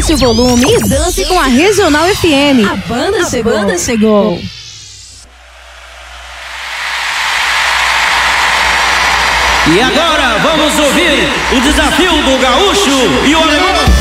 Aumente o volume e dance com a Regional FM. A banda chegou. E agora vamos ouvir o desafio do gaúcho e o alemão.